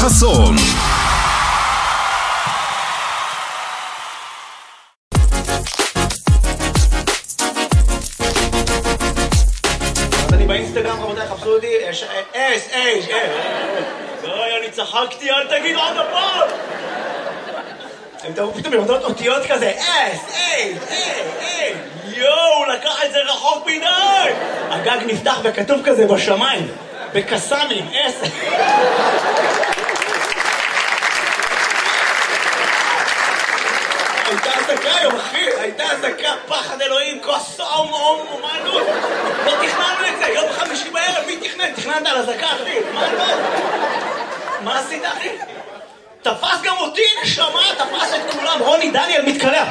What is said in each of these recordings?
חסון. אני באינסטגרם, רבותיי, חפשו אותי, אני צחקתי, אל תגידו עוד הפעם! הם תראו פתאום יורדות אותיות כזה, יואו, לקח את זה רחוק מדי! הגג נפתח וכתוב כזה בשמיים, בקסמים, הייתה עסקה היום, אחי, הייתה עסקה, פחד אלוהים, כוסום, אומנות. לא תכננו את זה, יום חמישי בערב, מי תכנן? תכננת על עסקה, אחי, מה עשית, אחי? תפס גם אותי, נשמה, תפס את כולם, רוני דניאל מתקלח.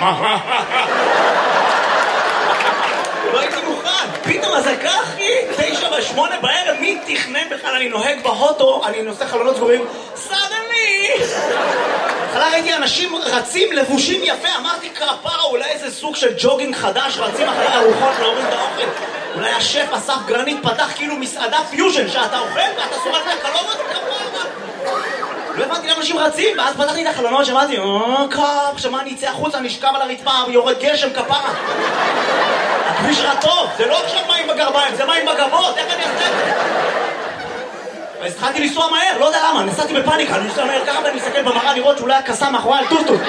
לא הייתי מוכן, פתאום עסקה, אחי, 9 ו8 בערב, מי תכנן בכלל? אני נוהג בהוטו, אני נושא חלונות סגורים, סדני! התחלה ראיתי אנשים רצים לבושים יפה, אמרתי כפרה, אולי איזה סוג של ג'וגינג חדש, רצים אחרי ארוחות להוריד את האוכל. אולי השף אסף גרנית פתח כאילו מסעדה פיוז'ן, שאתה אוכל ואתה סורק מהקלומות וכפרה. לא הבנתי למה אנשים רצים, ואז פתחתי את החלונות, שמעתי, קאפ, שמה אני אצא החוצה, נשכב על הרצפה, יורד גשם, כפרה. הכביש רע טוב, זה לא עכשיו מים בגרביים, זה מים בגבות, איך אני אעשה את זה? אז התחלתי לנסוע מהר, לא יודע למה, נסעתי בפאניקה, אני נוסע מהר ככה ואני מסתכל במראה לראות שאולי הקסם מאחורי על טוטוט.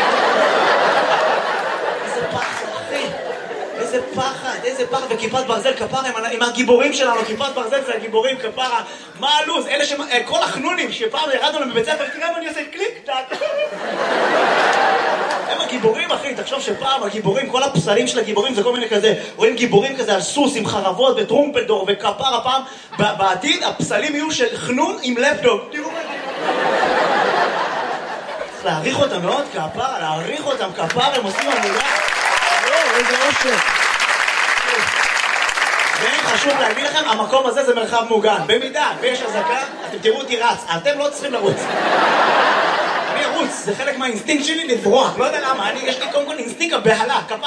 איזה פחד, אחי, איזה פחד, וכיפת ברזל כפרה עם הגיבורים שלנו, כיפת ברזל זה הגיבורים כפרה, מה הלוז, אלה כל החנונים שפעם ירדנו להם בבית ספר, תראה מה אני עושה, קליק, טק. הם הגיבורים, אחי, תחשוב שפעם הגיבורים, כל הפסלים של הגיבורים זה כל מיני כזה, רואים גיבורים כזה על סוס עם חרבות וטרומפלדור וכפרה, פעם בעתיד הפסלים יהיו של חנון עם לפטופ. תראו מה זה. צריך להעריך אותם מאוד, כפרה, להעריך אותם, כפרה, הם עושים עבודה. איזה אושר. חשוב להגיד לכם, המקום הזה זה מרחב מוגן. במידה ויש הזקה, אתם תראו אותי רץ, אתם לא צריכים לרוץ. אני ארוץ, זה חלק מהאינסטינקט שלי לברוח, לא יודע למה, יש לי קודם כל אינסטינקט הבהלה, כפרה,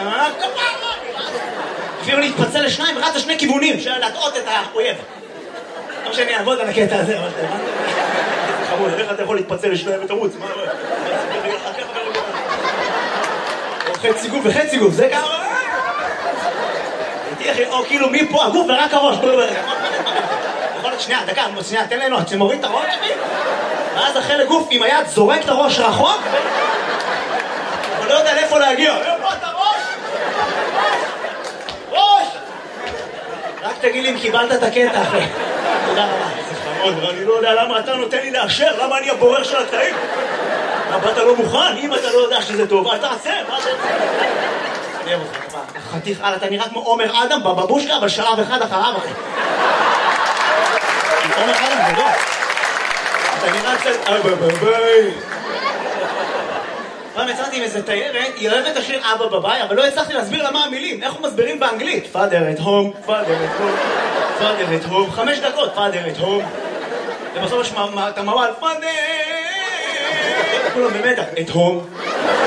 אפילו להתפצל לשניים, רץ לשני כיוונים, של להטעות את האויב. לא שאני אעבוד על הקטע הזה, אבל זה חמוד, איך אתה יכול להתפצל לשניים ותרוץ? מה? חצי גוף וחצי גוף, זה גם... או כאילו מפה הגוף ורק הראש. שנייה, דקה, תן לנו, את שמוריד את הראש שלי ואז החלק גוף עם היד זורק את הראש רחוק אבל לא יודע לאיפה להגיע. איפה את הראש? ראש! רק תגיד לי אם קיבלת את הקטע אחרי. תודה רבה, זה חמוד, אני לא יודע למה אתה נותן לי לאשר, למה אני הבורר של הקטעים? למה אתה לא מוכן? אם אתה לא יודע שזה טוב, אל תעשה, מה זה? נראה אותך, חתיך, אתה נראה כמו עומר אדם בבבושקה, אבל שלב אחד אחריו, אחי. עומר אדם זה לא. אתה נראה קצת... ביי. פעם יצאתי עם איזה תיירת, היא אוהבת השיר אבא בביי, אבל לא הצלחתי להסביר לה מה המילים, איך הוא מסבירים באנגלית. Father at home, Father at home, Father at home, 5 דקות, Father at home. ובסוף יש את המוואל, Father! כולם במתח, at home.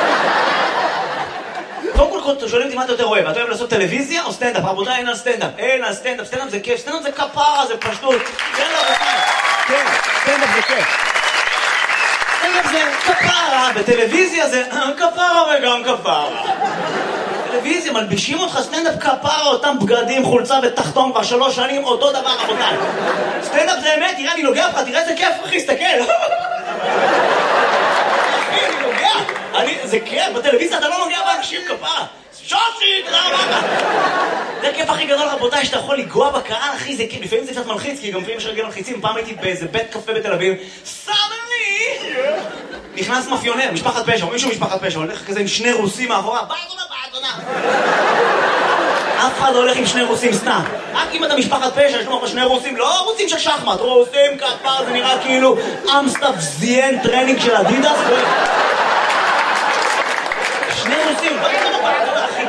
קודם כל שואלים אותי מה אתה יותר אוהב, אתה אוהב לעשות טלוויזיה או סטנדאפ? רבותיי, אין על סטנדאפ, סטנדאפ זה כיף, סטנדאפ זה כפרה, זה פשטות. כן, סטנדאפ זה כיף. סטנדאפ זה כפרה, בטלוויזיה זה כפרה וגם כפרה. טלוויזיה, מלבישים אותך סטנדאפ כפרה, אותם בגדים, חולצה ותחתון כבר 3 שנים, אותו דבר רבותיי. סטנדאפ זה אמת, תראה אני נוגע לך, תראה איזה כיף אחי, סתכל. זה כיף, בטלוויזיה אתה לא נוגע באנשים כפרה. שושי, למה? זה הכיף הכי גדול רבותיי, שאתה יכול לגוע בקהל, אחי, זה כיף, לפעמים זה קצת מלחיץ, כי גם לפעמים יש רגל מלחיצים, פעם הייתי באיזה בית קפה בתל אביב, סדני! נכנס מאפיונר, משפחת פשע, מישהו משפחת פשע, הולך כזה עם 2 רוסים מאחורה, באדונה. אף אחד לא הולך עם 2 רוסים סתם. רק אם אתה משפחת פשע, יש לך 2 רוסים, לא רוסים של שחמט, רוסים כפר, זה נראה כאילו אמסטאפ זיין טרנינג של אדידס. 2 רוסים, אחי,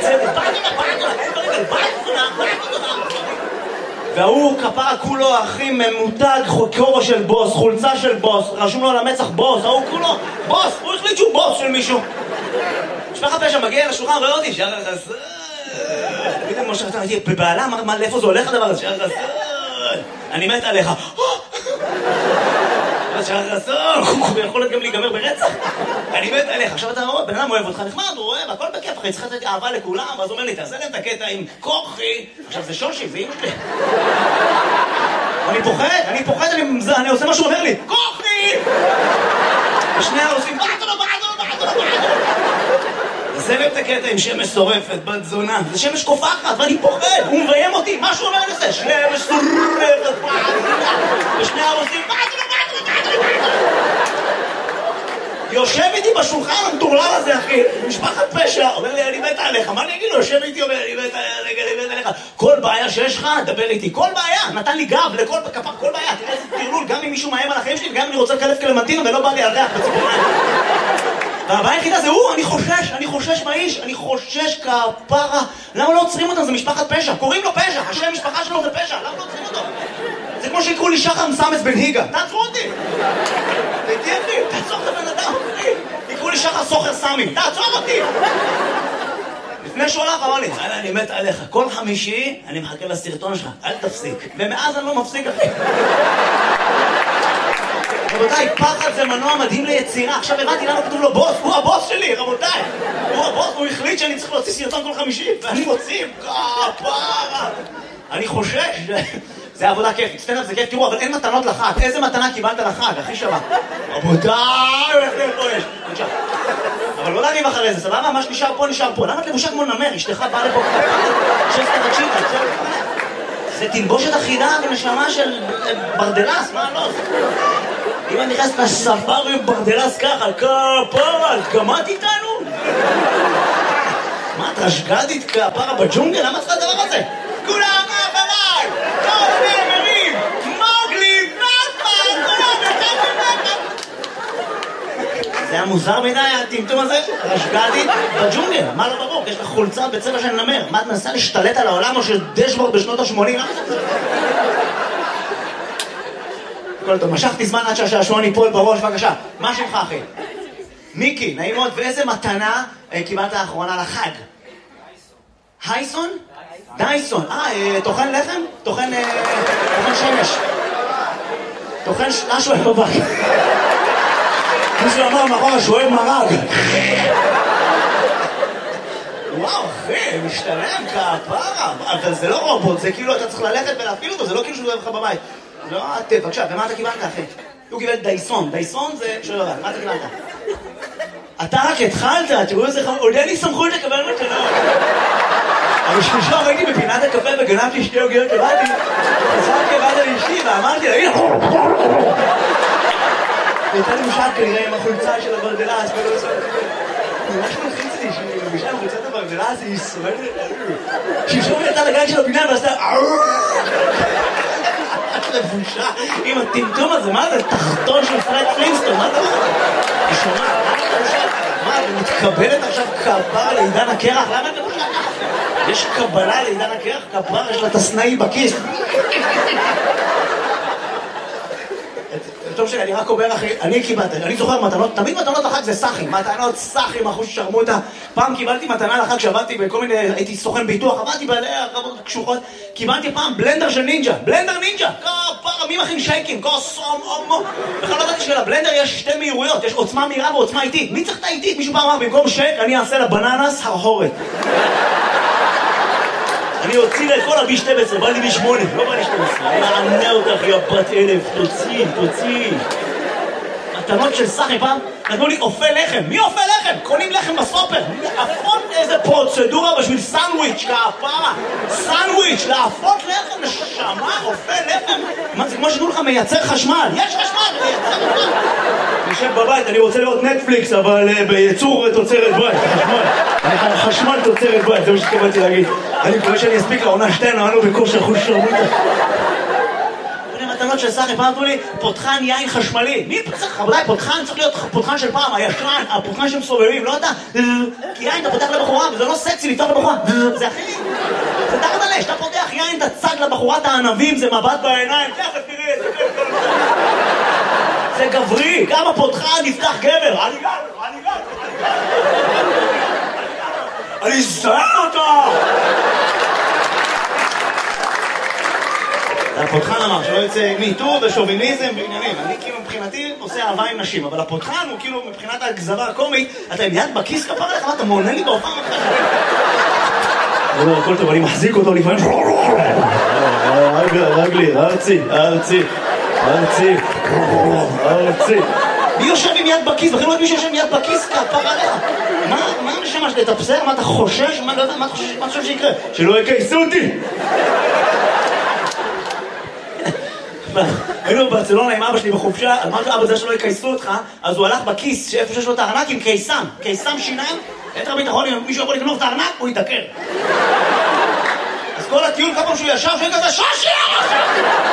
והוא כפרה כולו, אחי, ממותג, כובע של בוס, חולצה של בוס, רשום לו על המצח בוס, ההוא כולו, בוס, הוא החליט שהוא בוס של מישהו. משפחת פשע מגיע לשולחן, רואה אותי, שער חסר. תגיד לי, משה, בבעלה, לאיפה זה הולך הדבר הזה? שער חסר. אני מת עליך. הוא יכול להיות גם להיגמר ברצח. אני מת עליך, עכשיו אתה רואה, בן אדם אוהב אותך, נחמד, הוא אוהב, הכל בכיף, אחי, צריך לתת אהבה לכולם, ואז הוא אומר לי, תעשה להם את הקטע עם כוחי. עכשיו זה שושי, זה אמא שלי. אני פוחד, אני עושה מה שהוא אומר לי, כוחי! ושני העושים, בעדו. תעשה להם את הקטע עם שמש שורפת, בת זונה. זה שמש קופחת, ואני פוחד, הוא מביים אותי, מה שהוא אומר לי זה, שמש שורפת, ושני העושים, בעדו. יושב איתי בשולחן המטורלל הזה, אחי, משפחת פשע, אומר לי, אני מת עליך, מה אני אגיד לו? יושב איתי, אומר, אני מת עליך. כל בעיה שיש לך, דבר איתי, כל בעיה, נתן לי גב לכל כפר, כל בעיה, תראה איזה תרלול, גם אם מישהו מאיים על החיים שלי, וגם אם אני רוצה לקלף קלמנטינה ולא בא לי על ריח בציפורניים. והבעיה היחידה זה הוא, אני חושש מהאיש, אני חושש כפרה. למה לא עוצרים אותם? זה משפחת פשע, קוראים לו פשע, השם משפחה שלו זה פשע, למה לא עוצרים אותו? זה כמו שיקראו לי שחר מסמס בן היגה, תעצרו אותי! תהיה אחי, תעצור את הבן אדם, אחי! יקראו לי שחר סוחר סמי, תעצור אותי! לפני שהוא הלך אמר לי, אני מת עליך, כל חמישי אני מחכה לסרטון שלך, אל תפסיק. ומאז אני לא מפסיק, אחי. רבותיי, פחד זה מנוע מדהים ליצירה. עכשיו הבנתי למה כתוב לו בוס, הוא הבוס שלי, רבותיי. הוא הבוס, הוא החליט שאני צריך להוציא סרטון כל חמישי, ואני מוציא, כפרה. אני חושש, זה עבודה כיפית, סטנדאפ זה כיף, תראו, אבל אין מתנות לחג. איזה מתנה קיבלת לחג, הכי שווה? רבותיי, איך נפגש? אבל לא להגיב אחרי זה, סבבה? מה שנשאר פה, נשאר פה. למה את לבושה כמו נמר? אשתך באה לפה שסטה וצ'יטה, זה תלבושת אחידה ונשמה של ברדלס, מה לא? אם אני נכנס לספארי עם ברדלס ככה, כפרה, גמרת איתנו? מה, את רשגדית כפרה בג'ונגל? למה צריך הדבר הזה? כולם אחריי! כל הנאמרים! מוגלי, נטמן! כולם נטמן! זה היה מוזר מדי, הטמטום הזה? רשגדית בג'ונגל, מה לא ברור? יש לך חולצה בצבע של נמר. מה, את מנסה להשתלט על העולם או של דשבורד בשנות ה-80? כל טוב, משכתי זמן עד שהשעשועון ייפול בראש, בבקשה. מה שמך, אחי? מיקי, נעים מאוד. ואיזה מתנה קיבלת האחרונה לחג? הייסון? דייסון. טוחן לחם? טוחן שמש. טוחן משהו בבית. מישהו אמר מאחורה שהוא אוהב מרג. וואו, אחי, משתלם כפרה. אבל זה לא רובוט, זה כאילו אתה צריך ללכת ולהפעיל אותו, זה לא כאילו שהוא אוהב לך בבית. לא, בבקשה, ומה אתה קיבלת, אחי? הוא קיבל דייסון. דייסון זה... שואל לבד, מה אתה קיבלת? אתה רק התחלת, תראו איזה חמור, עולה לי סמכות לקבל מתנות. אבל שלושה ראיתי בפינת הקפה וגנבתי שתי עוגיות לבאתי, חזרתי לבד על אשתי ואמרתי לה, הנה! הייתה לי משל כנראה עם החולצה של הברדלס, ולא עושה... ממש מלחיץ לי שהיא מבישה עם חולצת הברדלס, היא ישרדת. שלשום יצא לגן של הפינה ועשתה... לבושה עם הטמטום הזה, מה זה? תחתון של פרד פלינסטון, מה זה? היא שומעת, מה את מתקבלת עכשיו כפרה לעידן הקרח? למה את לבושה ככה? יש קבלה לעידן הקרח? כפרה יש לה את הסנאי בכיס. טוב שאני רק אומר אחי, אני קיבלתי, אני זוכר מתנות, תמיד מתנות לחג זה סחים, מתנות סחים, אחוז שרמוטה. פעם קיבלתי מתנה לחג שעבדתי בכל מיני, הייתי סוכן ביטוח, עבדתי בעלי הרבות קשוחות, קיבלתי פעם בלנדר של נינג'ה, בלנדר נינג'ה, כפרה, מי מכין שייקים, כוסום, אומו. בכלל לא ידעתי שלבלנדר יש שתי מהירויות, יש עוצמה מהירה ועוצמה איטית. מי צריך את האיטית? מישהו פעם אמר, במקום שייק אני אעשה לבננס הרהורת. אני אוציא לה את כל ה-B12, בא לי B8, לא בא לי 12. אני מענה אותך, יא בת אלף, תוציא. מתנות של סחי, פעם נתנו לי אופה לחם. מי אופה לחם? קונים לחם בסופר. להפות איזה פרוצדורה בשביל סנדוויץ', כפרה. סנדוויץ', להפות לחם, נשמה, אופה לחם. מה, זה כמו שתנו לך מייצר חשמל. יש חשמל, מייצר חשמל. אני יושב בבית, אני רוצה לראות נטפליקס, אבל בייצור תוצרת בית, חשמל תוצרת בית, זה מה שתקבלתי להגיד. אני מקווה שאני אספיק לעונה 2, נענו בכושר חוש שרמוטה. מתנות של סחי, פעם אמרו לי, פותחן יין חשמלי. מי צריך? רבותיי, פותחן צריך להיות פותחן של פעם, הישן, הפותחן שמסובבים, לא אתה. כי יין אתה פותח לבחורה, וזה לא סקסי לפתוח לבחורה. זה אחי, זה תחת עלי, שאתה פותח יין, אתה צד לבחורת הענבים, זה מבט בעיניים, תכף תראי, זה גברי, גם הפותחן נפתח גבר. אני זהר אותו! הפותחן אמר שלא יוצא מיטור ושוביניזם ועניינים. אני כאילו מבחינתי עושה אהבה עם נשים, אבל הפותחן הוא כאילו מבחינת הגזרה הקומית, אתה עם יד בכיס כפרה לך, מה אתה מעונה לי בהופעה אחת? לא, הכל טוב, אני מחזיק אותו לפעמים. רגלי, ארצי. מי יושב עם יד בכיס? בכלל לא מי שיושב עם יד בכיס כפרה עליך. מה הנשמה שלי? תפסר? מה אתה חושש? מה אתה חושב שיקרה? שלא יקייסו אותי! היינו בברצלונה עם אבא שלי בחופשה, אמר שאבא זה שלא יקייסו אותך, אז הוא הלך בכיס, שאיפה שיש לו את הארנק עם קיסם שיניים, יתר ביטחון, אם מישהו יכול לגנוב את הארנק, הוא יתעקר. אז כל הטיול, כל פעם שהוא ישב, שהוא כזה, שושי!